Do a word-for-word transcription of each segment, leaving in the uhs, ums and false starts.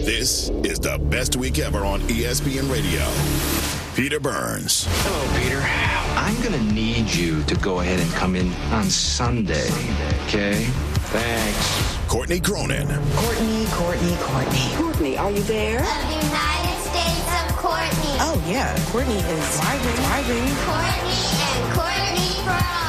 This is the best week ever on E S P N Radio. Peter Burns. Hello, Peter. I'm going to need you to go ahead and come in on Sunday, okay? Thanks. Courtney Cronin. Courtney, Courtney, Courtney. Courtney, are you there? Of the United States of Courtney. Oh, yeah. Courtney is driving, driving. Courtney and Courtney for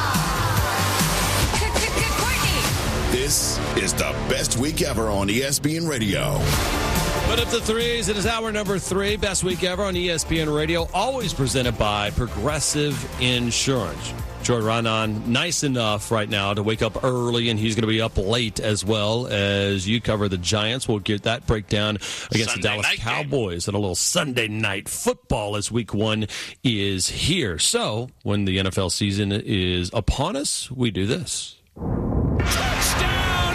Courtney. This is the best week ever on E S P N Radio. Put up the threes. It is hour number three. Best week ever on E S P N Radio. Always presented by Progressive Insurance. Jordan Raanan, nice enough right now to wake up early, and he's going to be up late as well as you cover the Giants. We'll get that breakdown against Sunday the Dallas Cowboys game. And a little Sunday night football as week one is here. So when the N F L season is upon us, we do this. Touchdown!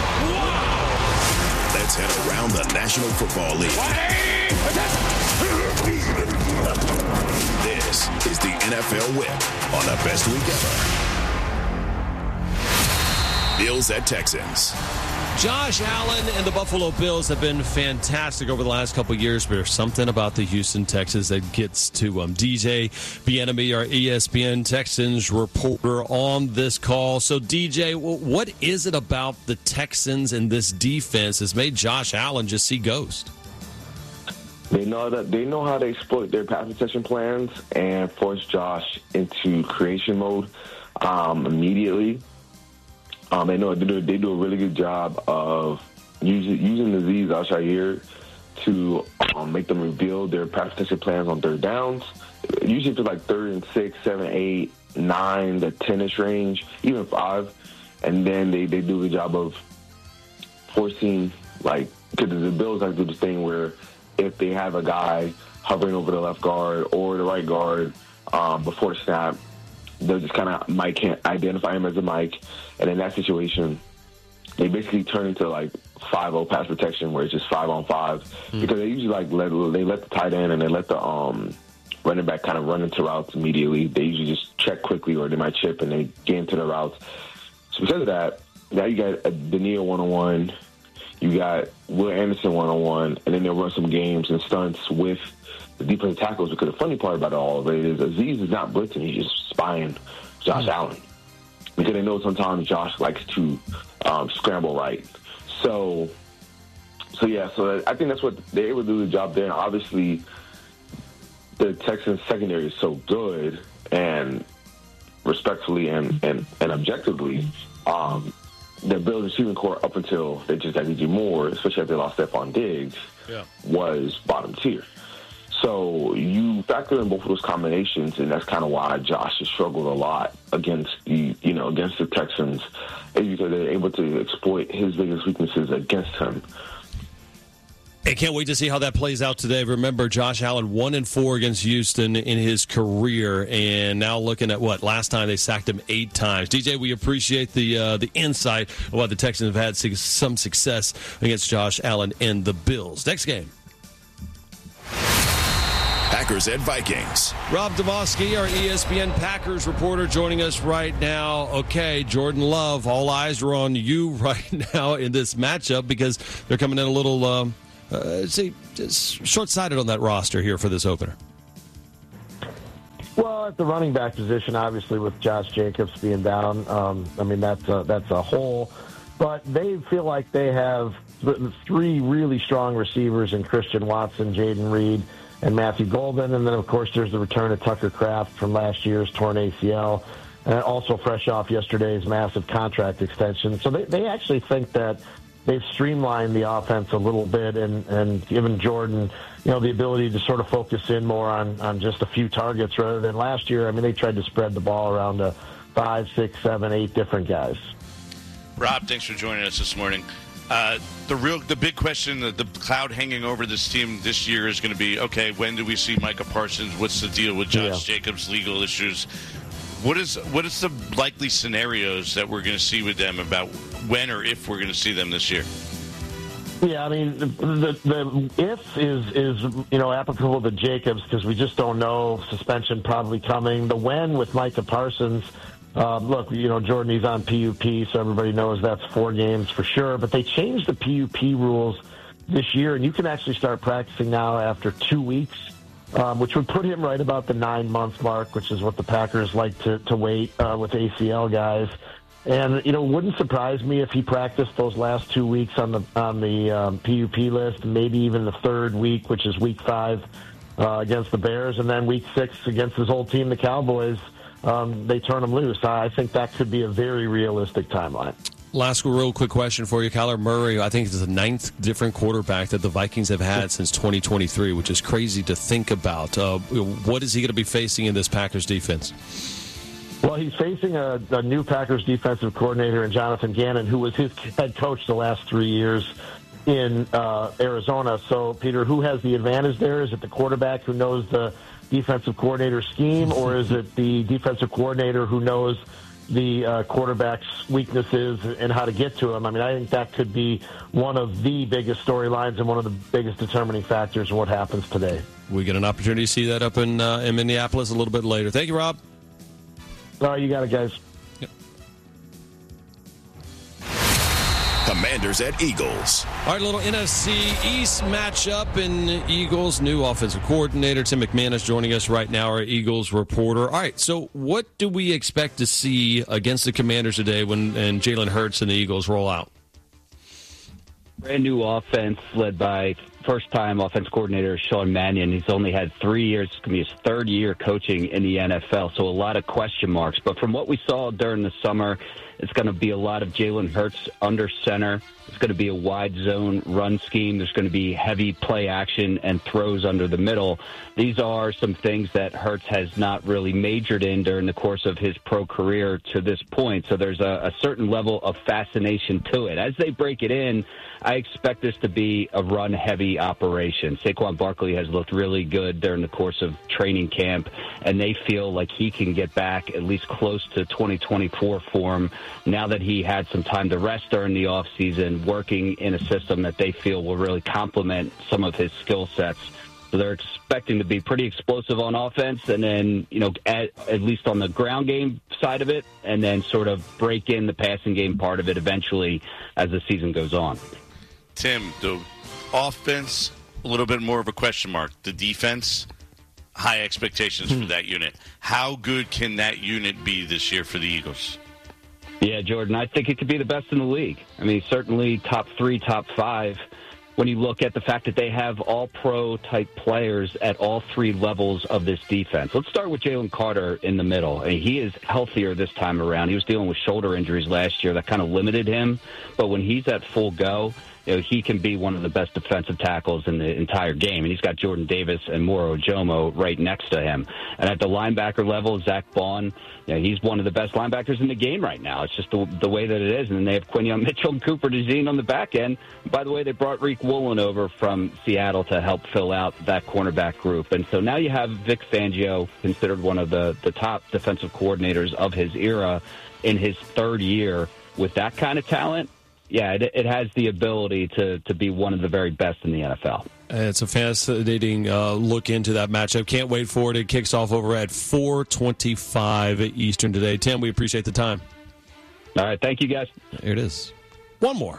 Wow! Let's head around the National Football League. This is the N F L Whip on the best week ever. Bills at Texans. Josh Allen and the Buffalo Bills have been fantastic over the last couple of years, but there's something about the Houston Texans that gets to them. D J Bieniemy, our E S P N Texans reporter, on this call. So, D J, what is it about the Texans and this defense that's made Josh Allen just see ghost? They know that they know how to exploit their pass protection plans and force Josh into creation mode um, immediately. Um, they know they do, they do a really good job of using, using the Azeez Al-Shaair to um, make them reveal their pass protection plans on third downs. Usually for like third and six, seven, eight, nine, the ten-ish range, even five. And then they, they do a good job of forcing, like, because the Bills like to do this thing where if they have a guy hovering over the left guard or the right guard um, before the snap, they'll just kind of Mike can't identify him as a Mike. And in that situation, they basically turn into like five oh pass protection where it's just five on five mm. because they usually like let they let the tight end and they let the um, running back kind of run into routes immediately. They usually just check quickly or they might chip and they get into the routes. So because of that, now you got a Daniil one-on-one. You got Will Anderson one-on-one, and then they'll run some games and stunts with the defensive tackles. Because the funny part about it all of it is Azeez is not blitzing. He's just spying Josh mm-hmm. Allen. Because they know sometimes Josh likes to um, scramble right. So, so yeah, so I think that's what they're able to do the job there. And obviously, the Texans secondary is so good, and respectfully and, and, and objectively, um, the Bills receiving core up until they just got D J Moore, especially after they lost Stephon Diggs, yeah. was bottom tier. So you factor in both of those combinations, and that's kind of why Josh has struggled a lot against the, you know, against the Texans, is because they're able to exploit his biggest weaknesses against him. I can't wait to see how that plays out today. Remember, Josh Allen, one and four against Houston in his career, and now looking at what last time they sacked him eight times. D J, we appreciate the uh, the insight of why the Texans have had some success against Josh Allen and the Bills. Next game. Packers at Vikings. Rob Demovsky, our E S P N Packers reporter, joining us right now. Okay, Jordan Love, all eyes are on you right now in this matchup because they're coming in a little, um, uh, see, short-sighted on that roster here for this opener. Well, at the running back position, obviously with Josh Jacobs being down, um, I mean that's a, that's a hole. But they feel like they have three really strong receivers in Christian Watson, Jaden Reed, and Matthew Golden. And then, of course, there's the return of Tucker Kraft from last year's torn A C L, and also fresh off yesterday's massive contract extension. So they, they actually think that they've streamlined the offense a little bit and, and given Jordan, you know, the ability to sort of focus in more on, on just a few targets rather than last year. I mean, they tried to spread the ball around to five, six, seven, eight different guys. Rob, thanks for joining us this morning. Uh, the real, the big question, the, the cloud hanging over this team this year is going to be, okay, when do we see Micah Parsons? What's the deal with Josh yeah. Jacobs' legal issues? What is what is the likely scenarios that we're going to see with them about when or if we're going to see them this year? Yeah, I mean, the, the, the if is, is, you know, applicable to Jacobs because we just don't know. Suspension probably coming. The when with Micah Parsons, uh, look, you know, Jordan, he's on P U P, so everybody knows that's four games for sure. But they changed the P U P rules this year, and you can actually start practicing now after two weeks, um, which would put him right about the nine-month mark, which is what the Packers like to, to wait uh, with A C L guys. And, you know, it wouldn't surprise me if he practiced those last two weeks on the on the um, P U P list, and maybe even the third week, which is week five uh, against the Bears, and then week six against his old team, the Cowboys, um, they turn him loose. I think that could be a very realistic timeline. Last real quick question for you. Kyler Murray, I think it's the ninth different quarterback that the Vikings have had since twenty twenty-three, which is crazy to think about. Uh, what is he going to be facing in this Packers defense? Well, he's facing a, a new Packers defensive coordinator in Jonathan Gannon, who was his head coach the last three years in uh, Arizona. So, Peter, who has the advantage there? Is it the quarterback who knows the defensive coordinator scheme, or is it the defensive coordinator who knows the uh, quarterback's weaknesses and how to get to him? I mean, I think that could be one of the biggest storylines and one of the biggest determining factors in what happens today. We get an opportunity to see that up in, uh, in Minneapolis a little bit later. Thank you, Rob. Oh, you got it, guys. Yep. Commanders at Eagles. All right, a little N F C East matchup in Eagles. New offensive coordinator Tim McManus joining us right now, our Eagles reporter. All right, so what do we expect to see against the Commanders today when and Jalen Hurts and the Eagles roll out? Brand new offense led by first-time offense coordinator Sean Mannion. He's only had three years. It's going to be his third year coaching in the N F L, so a lot of question marks. But from what we saw during the summer, it's going to be a lot of Jalen Hurts under center. It's going to be a wide zone run scheme. There's going to be heavy play action and throws under the middle. These are some things that Hurts has not really majored in during the course of his pro career to this point. So there's a, a certain level of fascination to it. As they break it in, I expect this to be a run-heavy operation. Saquon Barkley has looked really good during the course of training camp, and they feel like he can get back at least close to twenty twenty-four form now that he had some time to rest during the offseason, working in a system that they feel will really complement some of his skill sets. So they're expecting to be pretty explosive on offense, and then, you know, at, at least on the ground game side of it, and then sort of break in the passing game part of it eventually as the season goes on. Tim, the offense, a little bit more of a question mark. The defense, high expectations for that unit. How good can that unit be this year for the Eagles? Yeah, Jordan, I think it could be the best in the league. I mean, certainly top three, top five. When you look at the fact that they have all-pro type players at all three levels of this defense. Let's start with Jalen Carter in the middle. I mean, he is healthier this time around. He was dealing with shoulder injuries last year that kind of limited him. But when he's at full go, you know, he can be one of the best defensive tackles in the entire game. And he's got Jordan Davis and Moro Ojomo right next to him. And at the linebacker level, Zach Bond, you know, he's one of the best linebackers in the game right now. It's just the, the way that it is. And then they have Quinion Mitchell and Cooper DeJean on the back end. By the way, they brought Reek Woolen over from Seattle to help fill out that cornerback group. And so now you have Vic Fangio, considered one of the, the top defensive coordinators of his era, in his third year with that kind of talent. Yeah, it, it has the ability to, to be one of the very best in the N F L. It's a fascinating uh, look into that matchup. Can't wait for it. It kicks off over at four twenty-five Eastern today. Tim, we appreciate the time. All right, thank you, guys. Here it is. One more.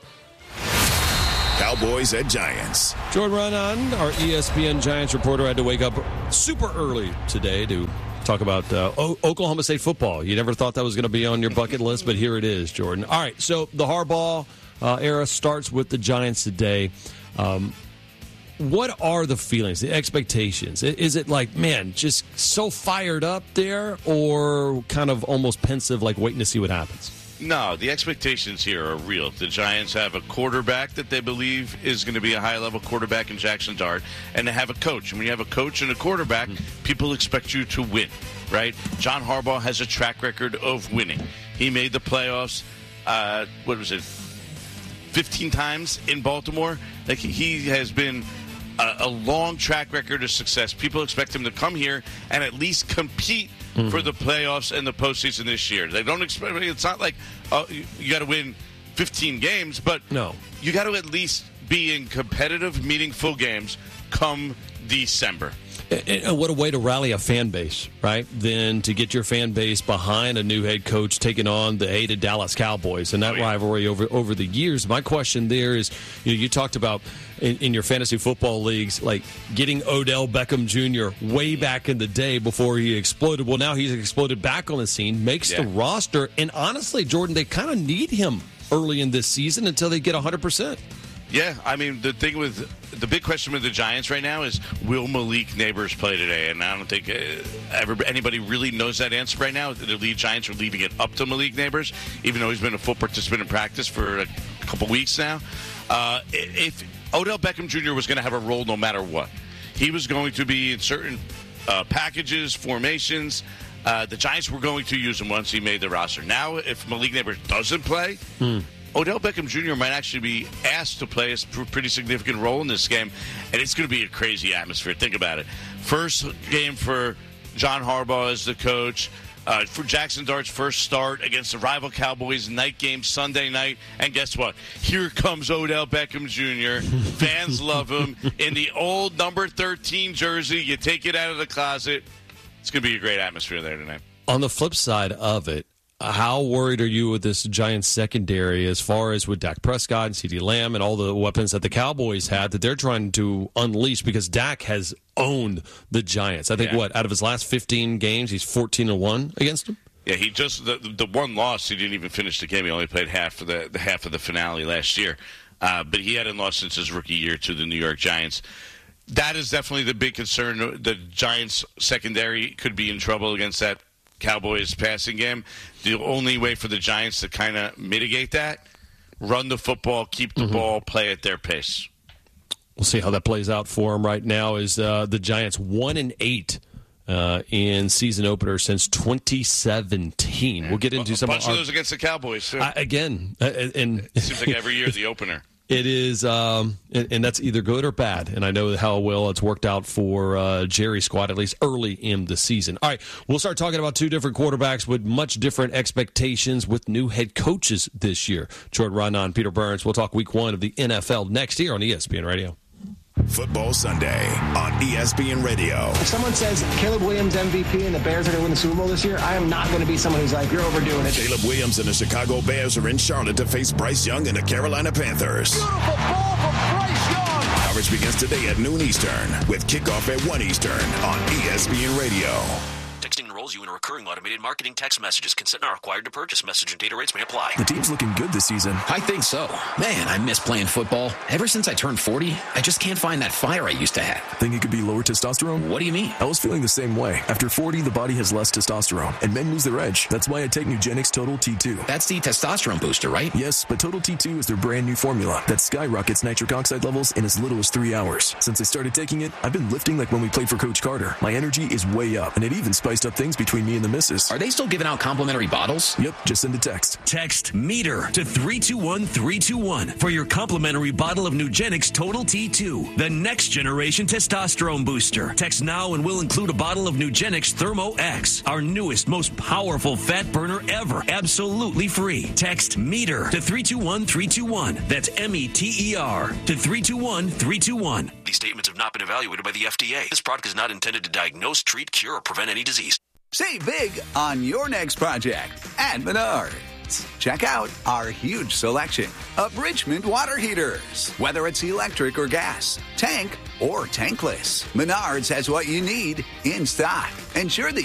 Cowboys at Giants. Jordan Raanan, our E S P N Giants reporter, had to wake up super early today to talk about uh, o- Oklahoma State football. You never thought that was going to be on your bucket list, but here it is, Jordan. All right, so the Harbaugh uh, era starts with the Giants today. Um, what are the feelings, the expectations? Is it like, man, just so fired up there, or kind of almost pensive, like waiting to see what happens? No, the expectations here are real. The Giants have a quarterback that they believe is going to be a high-level quarterback in Jackson Dart, and they have a coach. And when you have a coach and a quarterback, mm-hmm. people expect you to win, right? John Harbaugh has a track record of winning. He made the playoffs, uh, what was it, fifteen times in Baltimore? Like, he has been a, a long track record of success. People expect him to come here and at least compete Mm-hmm. for the playoffs and the postseason this year. They don't expect. It's not like uh, you, you got to win fifteen games, but no, you got to at least be in competitive, meaningful games come December. And what a way to rally a fan base, right? Then to get your fan base behind a new head coach taking on the hated Dallas Cowboys and that oh, yeah. rivalry over over the years. My question there is, you know, you talked about in, in your fantasy football leagues, like getting Odell Beckham Junior way back in the day before he exploded. Well, now he's exploded back on the scene, makes yeah. the roster. And honestly, Jordan, they kind of need him early in this season until they get one hundred percent. Yeah, I mean, the thing with the big question with the Giants right now is, will Malik Neighbors play today? And I don't think uh, ever, anybody really knows that answer right now. The lead Giants are leaving it up to Malik Neighbors, even though he's been a full participant in practice for a couple weeks now. Uh, if Odell Beckham Junior was going to have a role no matter what, he was going to be in certain uh, packages, formations. Uh, the Giants were going to use him once he made the roster. Now, if Malik Neighbors doesn't play, hmm. Odell Beckham Junior might actually be asked to play a pretty significant role in this game, and it's going to be a crazy atmosphere. Think about it. First game for John Harbaugh as the coach, uh, for Jackson Dart's first start against the rival Cowboys, night game Sunday night, and guess what? Here comes Odell Beckham Junior Fans love him in the old number thirteen jersey. You take it out of the closet. It's going to be a great atmosphere there tonight. On the flip side of it, how worried are you with this Giants secondary as far as with Dak Prescott and CeeDee Lamb and all the weapons that the Cowboys had that they're trying to unleash, because Dak has owned the Giants? I think, yeah. what, out of his last fifteen games, he's fourteen and one against them? Yeah, he just, the, the one loss, he didn't even finish the game. He only played half of the, the half of the finale last year. Uh, but he hadn't lost since his rookie year to the New York Giants. That is definitely the big concern. The Giants secondary could be in trouble against that Cowboys passing game. The only way for the Giants to kind of mitigate that, run the football, keep the mm-hmm. ball, play at their pace. We'll see how that plays out for them. Right now is uh, the Giants one and eight uh, in season opener since twenty seventeen. We'll get into a some bunch of, our, of those against the Cowboys too. Uh, again, uh, and it seems like every year the opener. It is, um, and, and that's either good or bad. And I know how well it's worked out for uh, Jerry's squad, at least early in the season. All right, we'll start talking about two different quarterbacks with much different expectations with new head coaches this year. Jordan Raanan, Peter Burns. We'll talk week one of the N F L next year on E S P N Radio. Football Sunday on E S P N Radio. If someone says Caleb Williams M V P and the Bears are going to win the Super Bowl this year, I am not going to be someone who's like, you're overdoing it. Caleb Williams and the Chicago Bears are in Charlotte to face Bryce Young and the Carolina Panthers. Beautiful ball from Bryce Young. Coverage begins today at noon Eastern with kickoff at one Eastern on E S P N Radio. Texting enrolls you in a recurring automated marketing text messages. Consent not required to purchase. Message and data rates may apply. The team's looking good this season. I think so. Man, I miss playing football. Ever since I turned forty, I just can't find that fire I used to have. Think it could be lower testosterone? What do you mean? I was feeling the same way. After forty, the body has less testosterone, and men lose their edge. That's why I take Nugenix Total T two. That's the testosterone booster, right? Yes, but Total T two is their brand new formula that skyrockets nitric oxide levels in as little as three hours. Since I started taking it, I've been lifting like when we played for Coach Carter. My energy is way up, and it even spiced up things between me and the missus. Are they still giving out complimentary bottles? Yep, just send a text. Text METER to three two one three two one for your complimentary bottle of Nugenix Total T two, the next generation testosterone booster. Text now and we'll include a bottle of Nugenix Thermo X, our newest, most powerful fat burner ever, absolutely free. Text METER to three two one three two one. That's M E T E R to three two one three two one. These statements have not been evaluated by the F D A. This product is not intended to diagnose, treat, cure, or prevent any disease. Save big on your next project at Menards. Check out our huge selection of Richmond water heaters. Whether it's electric or gas, tank or tankless, Menards has what you need in stock. Ensure that